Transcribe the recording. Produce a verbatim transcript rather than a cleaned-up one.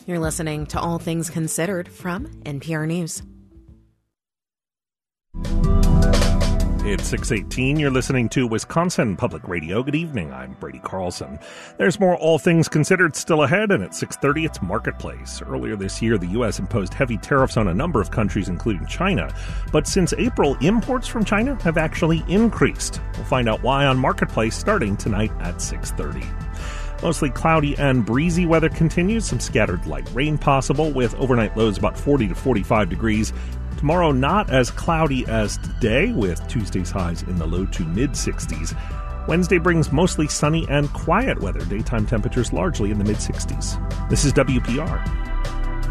You're listening to All Things Considered from N P R News. It's six eighteen. You're listening to Wisconsin Public Radio. Good evening. I'm Brady Carlson. There's more All Things Considered still ahead, and at six thirty, it's Marketplace. Earlier this year, the U S imposed heavy tariffs on a number of countries, including China. But since April, imports from China have actually increased. We'll find out why on Marketplace starting tonight at six thirty. Mostly cloudy and breezy weather continues. Some scattered light rain possible with overnight lows about forty to forty-five degrees. Tomorrow, not as cloudy as today, with Tuesday's highs in the low to mid-sixties. Wednesday brings mostly sunny and quiet weather. Daytime temperatures largely in the mid-sixties. This is W P R.